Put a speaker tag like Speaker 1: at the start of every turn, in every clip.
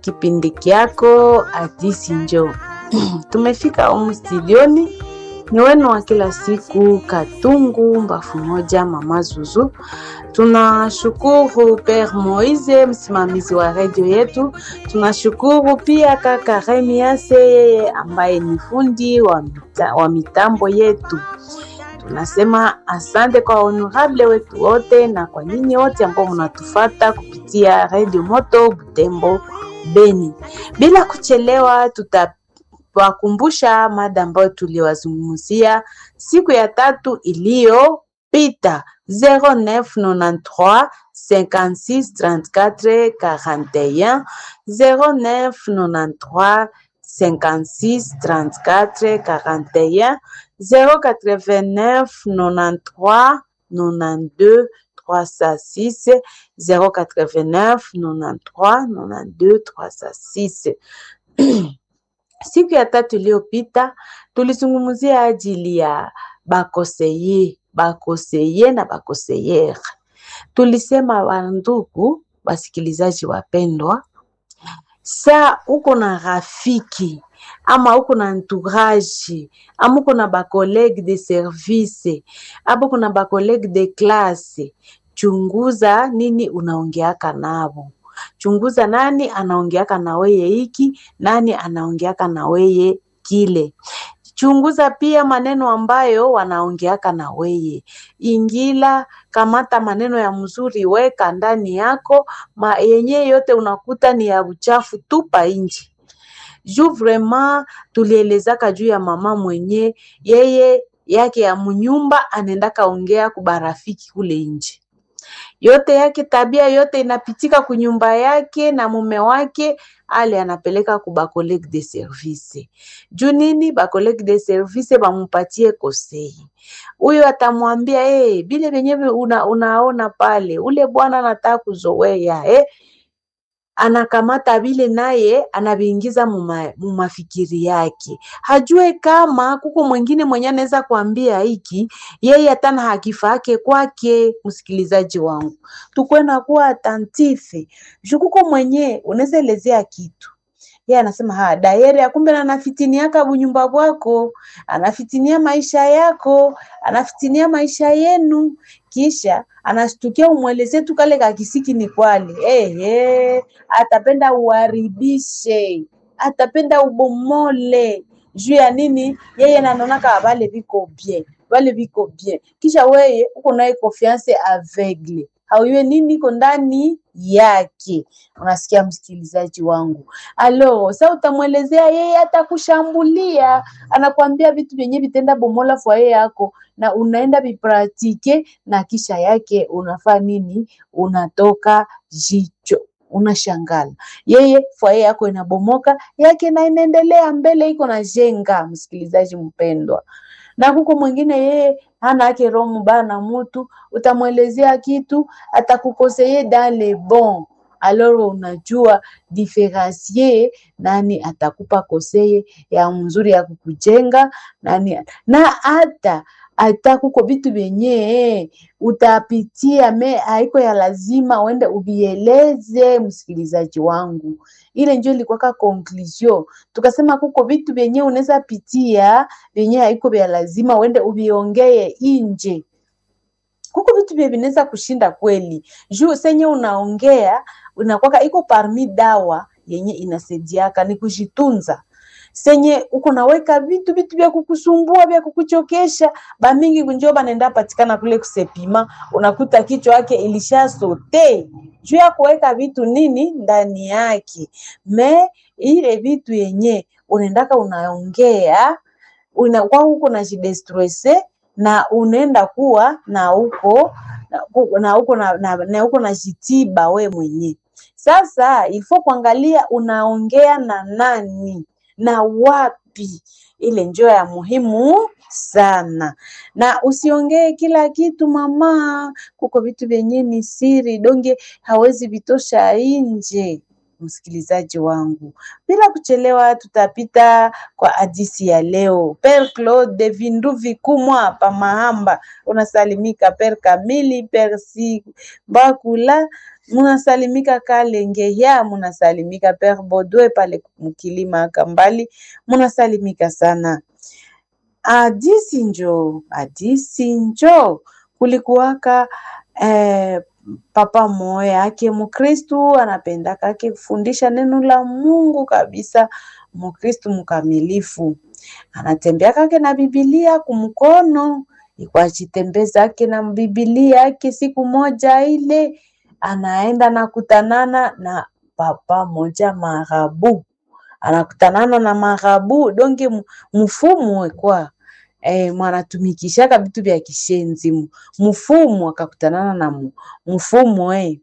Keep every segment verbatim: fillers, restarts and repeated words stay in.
Speaker 1: kipindi kyako Hadithi Njoo. Tumefika humu studioni, ni wenu wa kila siku Katungu Mbafu Moja Mama Zuzu. Tunashukuru Père Moise, msimamizi wa radio yetu. Tunashukuru pia kaka Remiase, yeye ambaye ni fundi wa, mita, wa mitambo yetu. Tunasema asante kwa honorable wetu wote na kwa nyinyi wote ambao mnatufuata kupitia Radio Moto Butembo Beni. Bila kuchelewa, tutawakumbusha mada ambayo tuliwazungumzia siku ya tatu iliyopita. zero neuf ninety-trois cinquante-six trente-quatre quarante et un zero neuf ninety-trois cinquante-six trente-quatre quarante et un zero quatre-vingt-neuf ninety-trois ninety-deux trois cent six zero quatre-vingt-neuf ninety-trois ninety-deux trois cent six. Siku ya tatu iliyopita tulizungumzia ajili ya bakoseye, bakoseye na bakoseyere. Tulisema wandugu wasikilizaji wapendwa, sa uko na rafiki ama uko na entourage ama uko na ba collègue de service ama uko na ba collègue de classe, chunguza nini unaongeaka nabo. Chunguza nani anaongeaka na weye hiki, nani anaongeaka na weye kile. Chunguza pia maneno ambayo wanaongeaka na weye. Ingila, kamata maneno ya mzuri weka ndani yako, ma yenye yote unakuta ni ya uchafu tupa nje. Ju vraiment tulielezaka juu ya mama mwenye yeye yake ya mnyumba anendaka ongea kubarafiki kule nje. Yote yake tabia yote inapitika kunyumba yake na mume wake, ale anapeleka kuba collègue de service. Juu nini? Ba collègue de service bamupatie kosei. Huyo atamwambia eh hey, bile benyewe una, unaona pale ule bwana anataka kuzoea eh, anakamata bile naye anabiingiza muma, mumafikiri yake. Hajue kama kuko mwingine mwenye anaweza kuambia hiki, yeye atana hakifa yake kwake. Msikilizaji wangu, tukwenda kuwa attentive. Jukuko mwenye unaweza elezea kitu, yeye anasema ha daire, kumbe anafitinia kabu nyumba bwako, anafitinia maisha yako, anafitinia maisha yenu, kisha anashtukia umweleze tu kale kakisiki ni kwali. Eh eh, atapenda uharibishe, atapenda ubomole. Juu ya nini? Yeye anaonaka wale viko bien, wale viko bien. Kisha wewe uko naye confiance aveugle. Hauyue nini iko ndani yake. Unasikia msikilizaji wangu? Alo, sasa utamwelezea yeye atakushambulia. Anakuambia vitu vyenye vitenda bomola fwaye yako na unaenda bipratike na kisha yake unafaa nini? Unatoka jicho. Unashangala. Yeye fwaye yako inabomoka, yake na inaendelea mbele iko na jenga. Msikilizaji mpendwa. Na huko mwingine yeye hana yake roho mbaya na mtu, utamwelezea kitu atakukoseye dans le bon. Alors unajua diferencier nani atakupa koseye ya mzuri ya kukujenga, nani na hata hata kuko vitu vyenye utapitia me haiko ya lazima uende ubieleze. Msikilizaji wangu, ile ndio ilikuwa ka conclusion. Tukasema kuko vitu vyenye unaweza pitia vyenye haiko ya lazima uende ubiongee nje. Kuko vitu vyenye vinaweza kushinda kweli. Juu senye unaongea unakuwa iko parmi dawa yenye inasaidiaka ni kujitunza. Senye uko naweka vitu vitu vya kukusumbua vya kukuchokesha, ba mingi kunjoba nenda patikana kule kusepima, unakuta kichwa yake ilisha sote. Juu ya kuweka vitu nini ndani yake. Me ile vitu yenye unaendaka unaongea, unakuwa huko na jidestresse na unaenda kuwa na huko na huko na na, na huko na jitiba we mwenye. Sasa ifo kuangalia unaongea na nani na wapi. Ile njoo ya muhimu sana. Na usiongee kila kitu mama, kuko vitu vyenye ni siri donge hawezi vitosha nje. msikilizaji wangu, bila kuchelewa tutapita kwa hadithi ya leo. Père Claude Vindu Vikumwa pa Mahamba, unasalimika. Père Kamili, Père Si Bakula, munasalimika. Kalenge ya munasalimika. Père Bodwe pale Mkilima Kambali, munasalimika sana. Hadithi njo, hadithi njo. Kulikuwaka eh, papa moya ake Mkristu, anapenda kake kufundisha neno la Mungu kabisa. Mkristu mkamilifu, anatembea kake na Biblia kumkono, ikuwa chitembeza yake na Biblia yake. Siku moja ile anaenda na kutanana na papa moja marabu, anakutanana na marabu donge mfumu kwa Eh, mwanatumikishaka vitu vya kishenzi. Mfumu akakutanana na mfumu eh.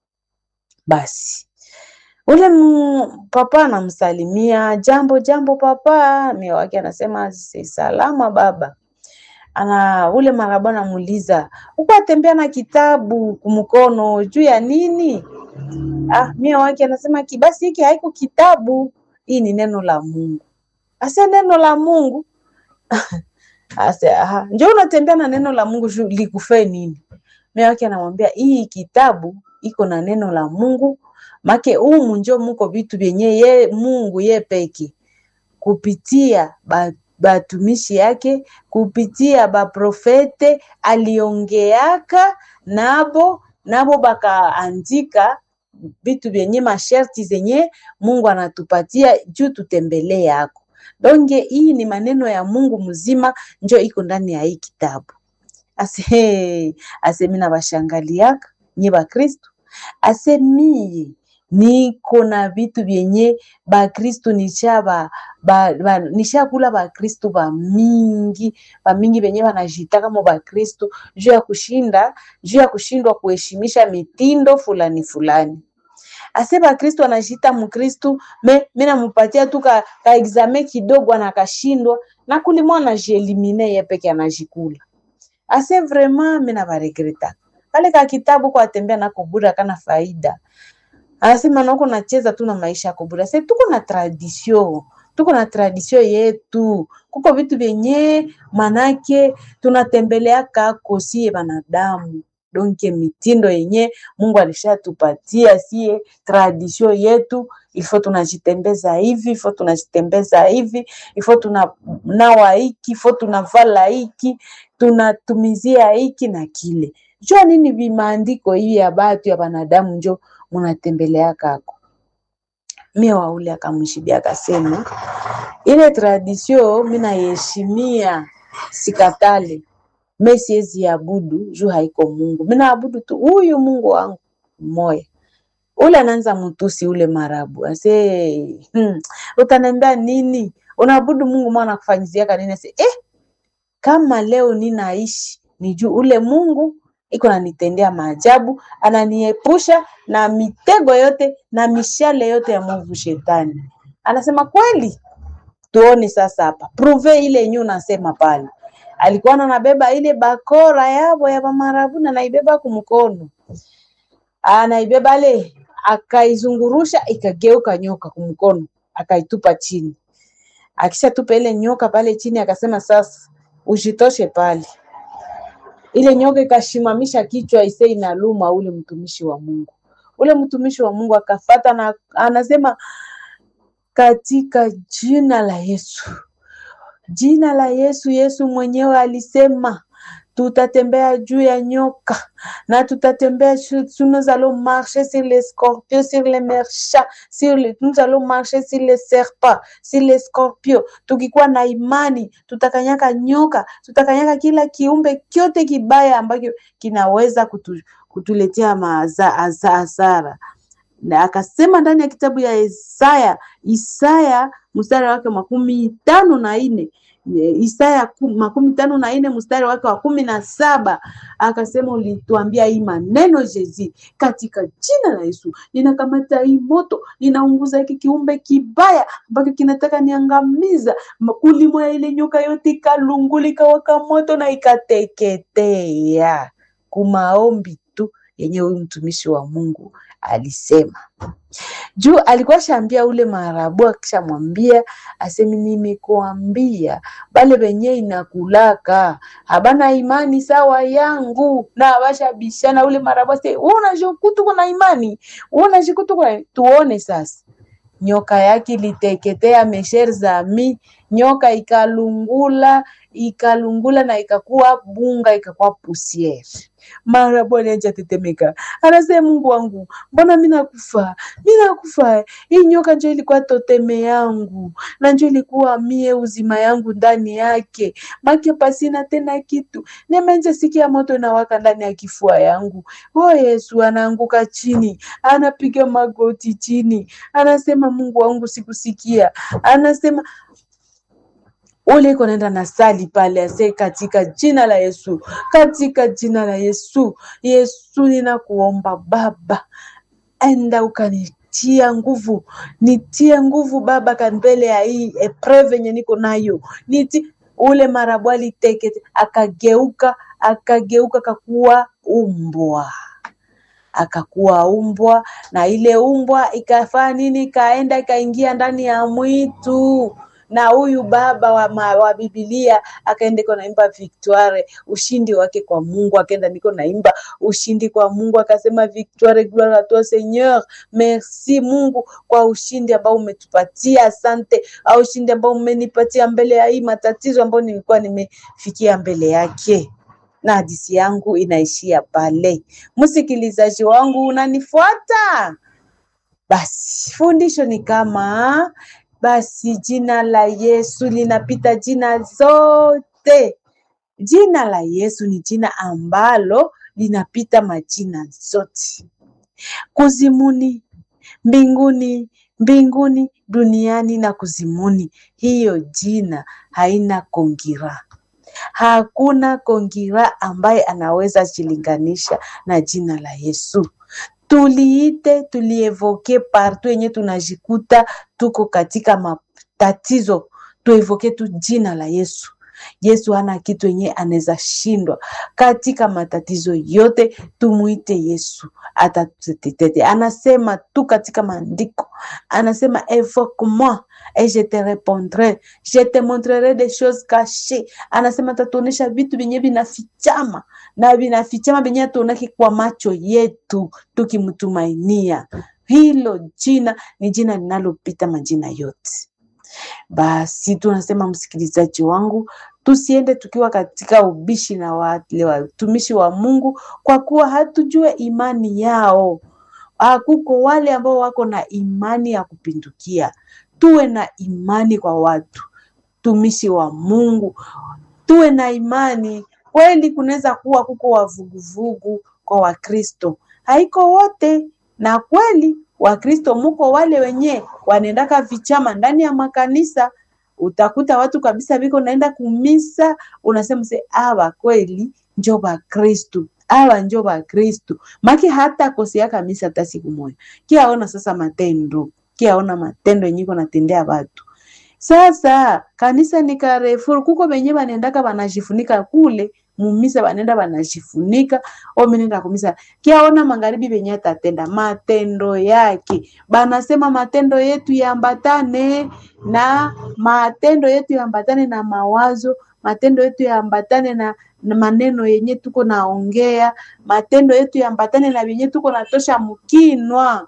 Speaker 1: Basi ule m, papa anamsalimia, jambo jambo papa. Mie wake anasema si salama baba. Ana ule marabu anamuuliza, uko atembea na kitabu kumkono juu ya nini? Ah, mie wake anasema kibasi hiki haiko kitabu, hii ni neno la Mungu. Asa neno la Mungu? Ase, aha, njoo unatembea na neno la Mungu likufe nini? Mimi wake anamwambia hii kitabu iko na neno la Mungu, make humu njoo muko vitu vyenye ye Mungu ye peke kupitia ba, batumishi yake, kupitia ba profete aliongeaka nabo nabo bakaandika vitu vyenye masharti zenye Mungu anatupatia juu tutembelee yako. Donge hii ni maneno ya Mungu mzima njo iko ndani ya hii kitabu. Ase ase mina bashangaliaka nye ba Kristo. Ase mie niko na vitu vyenye ba Kristo nishaba ba, ba nishakula ba Kristo ba mingi, ba mingi benye banajitaka mo ba Kristo juu ya kushinda, juu ya kushindwa kuheshimisha mitindo fulani fulani. Ase ba Kristo anajita Mkristo, me mina mupatia tu ka, ka examen kidogo anakashindwa na kulimwa na jelimine ye peke anajikula. Ase vraiment mina ba regreta. Kale ka kitabu kwa tembea na kubura kana faida. Anasema nako nacheza tu na maisha kubura. Se tuko na tradition, tuko na tradition yetu. Kuko vitu vyenye manake tunatembelea kako siye banadamu. Donke mitindo yenye Mungu alishatupatia sie tradition yetu, ifo tunajitembeza hivi, ifo tunajitembeza hivi, ifo tunawa hiki, ifo tunavala hiki, tunatumizia hiki na kile. Jua nini vimaandiko hivi ya batu ya banadamu njo munatembelea kako. Mie waule akamshibia akasema, ile tradition mina heshimia sikatale. Mimi siwezi abudu juu haiko Mungu. Mimi naabudu tu huyu Mungu wangu moya. Ule anaanza mtusi ule marabu. Ase, hmm, utaniambia nini? Unaabudu Mungu mwana kufanyizia nini? Ase, eh, kama leo ninaishi ni juu ule Mungu iko ananitendea maajabu, ananiepusha na mitego yote na mishale yote ya mwovu shetani. Anasema kweli? Tuone sasa hapa. Prove ile yenyewe unasema pale. Alikuwa anabeba ile bakora yabo ya marabu na naibeba kumkono. Anaibeba le akaizungurusha ikageuka nyoka kumkono, akaitupa chini. Akisha tupa ile nyoka pale chini akasema sasa ujitoshe pale. Ile nyoka ikashimamisha kichwa ise inaluma ule mtumishi wa Mungu. Ule mtumishi wa Mungu akafata na anasema katika jina la Yesu. Jina la Yesu, Yesu mwenyewe alisema tutatembea juu ya nyoka na tutatembea, nous allons marcher sur les scorpions, sur les merchants, sur les, nous allons marcher sur les serpents, sur les scorpions. Tukikuwa na imani tutakanyaka nyoka, tutakanyaka kila kiumbe kyote kibaya ambacho kinaweza kutu, kutuletea hasara. Na akasema ndani ya kitabu ya Isaya, Isaya mstari wake makumi tano na ine, Isaya makumi tano na ine mstari wake wa kumi na saba, akasema ulituambia hii maneno Jezi, katika jina la Yesu ninakamata hii moto, ninaunguza hiki kiumbe kibaya ambacho kinataka niangamiza. Kulimwa ile nyoka yote ikalungulika waka moto na ikateketea. Kumaombi tu yenye huyu mtumishi wa Mungu alisema. Juu alikuwa shambia ule marabu, akisha mwambia asemi nimekuambia bale benye inakulaka habana imani sawa yangu na abasha bishana. Ule marabu ase uona jokutu kuna imani, uona jokutu kuna. Tuone sasa nyoka yake liteketea mesher zami, nyoka ikalungula ikalungula na ikakuwa bunga, ikakuwa pusiere. Marabu alianza tetemeka, anasema Mungu wangu, mbona mimi nakufa? Mimi nakufa. Hii nyoka ndio ilikuwa toteme yangu, na ndio ilikuwa mie uzima yangu ndani yake. Maki pasina tena kitu. Nimeanza sikia moto inawaka ndani ya kifua yangu. Oh Yesu, anaanguka chini, anapiga magoti chini. Anasema Mungu wangu, sikusikia. Anasema ule konaenda na sali pale, ase katika jina la Yesu, katika jina la Yesu, Yesu ninakuomba Baba, enda ukanitia nguvu, nitie nguvu Baba kanbele ya hii epreve nye niko nayo. Niti ule marabu alitekete, akageuka, akageuka kakuwa umbwa. Akakuwa umbwa, na ile umbwa ikafanya nini? Ikaenda ikaingia ndani ya mwitu. Na huyu baba wa, ma, wa Biblia akaenda niko naimba victoire, ushindi wake kwa Mungu. Akaenda niko naimba ushindi kwa Mungu, akasema victoire, gloire à toi Seigneur, merci Mungu kwa ushindi ambao umetupatia, asante au ushindi ambao umenipatia mbele ya hii matatizo ambao nilikuwa nimefikia mbele yake. Na hadithi yangu inaishia pale. Msikilizaji wangu, unanifuata? Basi fundisho ni kama basi jina la Yesu linapita jina zote. Jina la Yesu ni jina ambalo linapita majina zote. Kuzimuni, mbinguni, mbinguni, duniani na kuzimuni. Hiyo jina haina kongira. Hakuna kongira ambaye anaweza jilinganisha na jina la Yesu. Tuliite, tulievoke partout yenye tunajikuta tuko katika matatizo, tuevoke tu jina la Yesu. Yesu hana kitu yenye anaweza shindwa katika matatizo yote. Tumuite Yesu, atatutetete. Anasema tu katika maandiko, anasema évoque-moi et je te répondrai, je te montrerai des choses cachées. Anasema tatuonesha vitu vyenye vinafichama, na vinafichama vyenye tuonaki kwa macho yetu tukimtumainia. Hilo jina ni jina linalopita majina yote. Basi tunasema msikilizaji wangu, tusiende tukiwa katika ubishi na wale watumishi wa Mungu, kwa kuwa hatujue imani yao. Kuko wale ambao wako na imani ya kupindukia. Tuwe na imani kwa watu tumishi wa Mungu, tuwe na imani kweli. Kunaweza kuwa kuko wavuguvugu kwa Wakristo, haiko wote. Na kweli Wakristo muko wale wenye wanaendaka vichama ndani ya makanisa. Utakuta watu kabisa biko naenda kumisa, unasema se awa kweli njo ba Kristo, awa njo ba Kristo. Maki hata kosea kamisa hata siku moja. Kiaona sasa matendo, kiaona matendo yenye iko natendea watu. Sasa kanisa ni Carrefour, kuko benye banaendaka banajifunika kule mumisa, banenda banajifunika o menenda kumisa. Kiaona magharibi benye atatenda matendo yake, banasema matendo yetu yaambatane na matendo yetu yaambatane na mawazo, matendo yetu yaambatane na, na maneno yenye tuko naongea, matendo yetu yaambatane na benye tuko natosha mkinwa.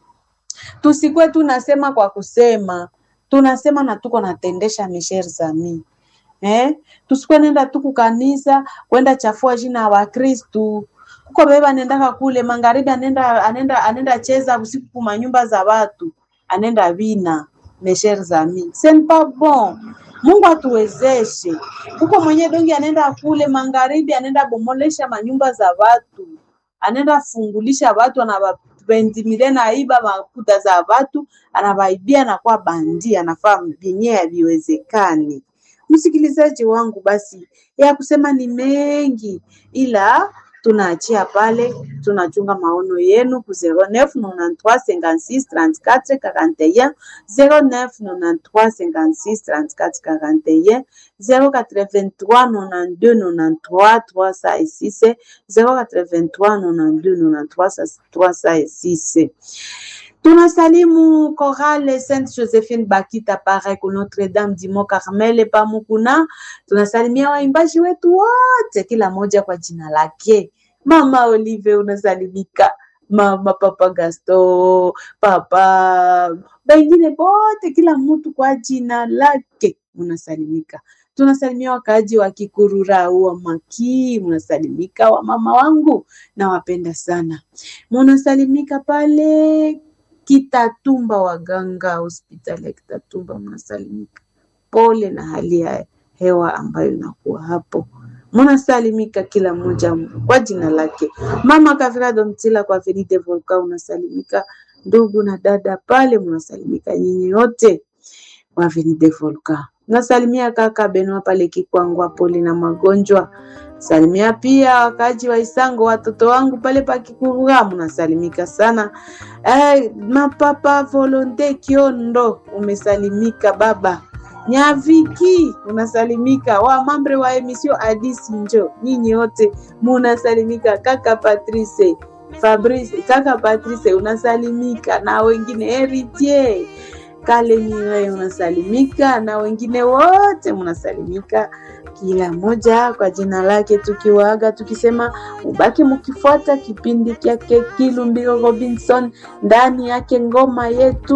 Speaker 1: Tusikwe tunasema kwa kusema, tunasema na tuko natendesha misher zami. Eh, tusikwe nenda tuku kanisa kwenda chafua jina wa Kristo. Kuko beba nendaka kule magharibi, anenda anenda anenda cheza usiku kwa nyumba za watu, anenda vina misher zami. C'est pas bon. Mungu atuwezeshe. Kuko mwenye dongi anenda kule magharibi, anenda bomolesha manyumba za watu, anenda fungulisha watu, anabapendimile na iba makuta za watu, anabaibia na kwa bandi, anafaa binye haviwezekani. Msikilizaji wangu, basi ya kusema ni mengi, ila tunaachia pale, tunachunga maono yenu ku zero neuf quatre-vingt-treize cinquante-six trente-quatre quarante et un zero neuf quatre-vingt-treize cinquante-six trente-quatre quarante et un zero quatre-vingt-trois quatre-vingt-deux quatre-vingt-treize trois cent six zero quatre-vingt-trois quatre-vingt-deux quatre-vingt-treize trois cent six. Tunasalimu Chorale Sainte Josephine Bakita Pareko Notre-Dame du Mont Carmel Pamukuna. Tunasalimia waimbaji wetu wote kila moja kwa jina lake. Mama Olive unasalimika, Mama Papa Gasto, Papa wengine bote, kila mtu kwa jina lake unasalimika. Tunasalimia wakaji wa Kikurura wa Maki, unasalimika. Wa mama wangu na wapenda sana, unasalimika pale Kitatumba waganga hospitali ya Kitatumba, mnasalimika. Pole na hali ya hewa ambayo inakuwa hapo, mnasalimika kila mmoja kwa jina lake. Mama Kavira Domtila kwa Verite Volka unasalimika. Ndugu na dada pale mnasalimika nyinyi wote wa Verite Volka. Nasalimia kaka Benwa pale Kikwangwa, pole na magonjwa. Salimia pia wakaji wa Isango, watoto wangu pale pa Kikurura mnasalimika sana. Eh, mapapa Volonte Kiondo umesalimika. Baba Nyaviki unasalimika. Wa mambre wa emission Adisi Njo, nyinyi wote mnasalimika. Kaka Patrice Fabrice, kaka Patrice unasalimika, na wengine Heritier Kale Niwe unasalimika, na wengine wote mnasalimika kila moja kwa jina lake, tukiwaaga tukisema ubaki mkifuata kipindi kyake Kilumbiro Robinson ndani yake ngoma yetu